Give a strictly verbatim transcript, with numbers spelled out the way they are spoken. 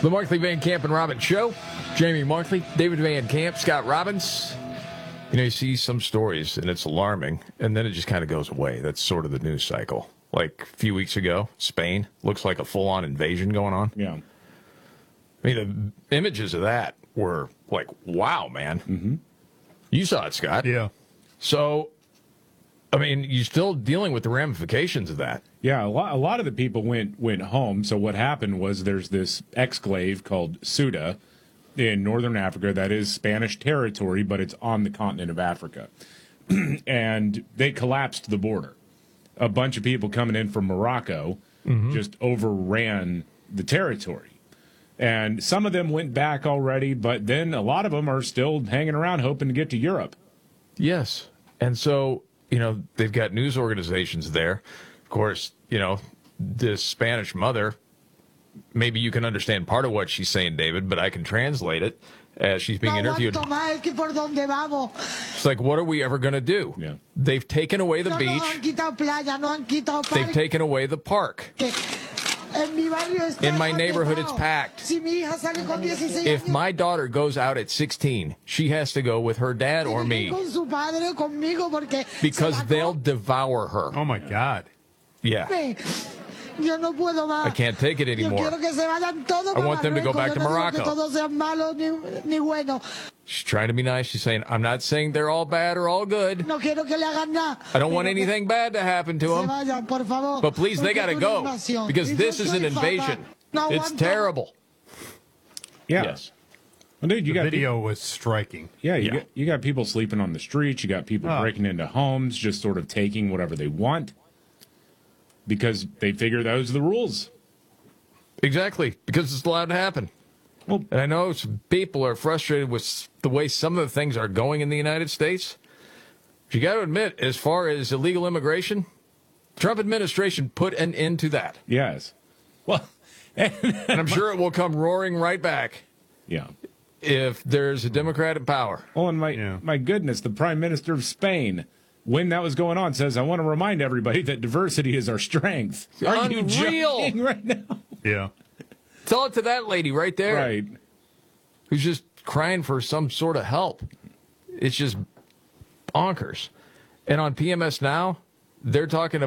The Markley, Van Camp, and Robbins Show. Jamie Markley, David Van Camp, Scott Robbins. You know, you see some stories, and it's alarming, and then it just kind of goes away. That's sort of the news cycle. Like a few weeks ago, Spain looks like a full-on invasion going on. Yeah. I mean, the images of that were like, wow, man. Mm-hmm. You saw it, Scott. Yeah. So, I mean, you're still dealing with the ramifications of that. Yeah, a lot, a lot of the people went went home. So what happened was there's this exclave called Ceuta in northern Africa that is Spanish territory, but it's on the continent of Africa. And they collapsed the border. A bunch of people coming in from Morocco mm-hmm. just overran the territory. And some of them went back already, but then a lot of them are still hanging around hoping to get to Europe. Yes. And so, you know, they've got news organizations there. Of course, you know, this Spanish mother, maybe you can understand part of what she's saying, David, but I can translate it as she's being interviewed. It's like, what are we ever going to do? Yeah. They've taken away the beach. They've taken away the park. In my neighborhood, it's packed. If my daughter goes out at sixteen, she has to go with her dad or me because they'll devour her. Oh, my God. Yeah. I can't take it anymore. I want them to go back to Morocco. She's trying to be nice. She's saying, I'm not saying they're all bad or all good. I don't want anything bad to happen to them. But please, they got to go because this is an invasion. It's terrible. Yeah. Yes. Well, dude, you the got video people, was striking. Yeah, you, Yeah. Got, you got people sleeping on the streets. You got people Oh. breaking into homes, just sort of taking whatever they want because they figure those are the rules. Exactly, because it's allowed to happen. Well, And I know some people are frustrated with the way some of the things are going in the United States. But you got to admit, as far as illegal immigration, Trump administration put an end to that. yes. Well, And I'm sure it will come roaring right back yeah. if there's a Democrat in power. Oh, and my Yeah. my goodness, the Prime Minister of Spain, when that was going on, says, I want to remind everybody that diversity is our strength. Are you Unreal. joking right now? Yeah. Tell it to that lady right there Right. who's just crying for some sort of help. It's just bonkers. And on P M S Now, they're talking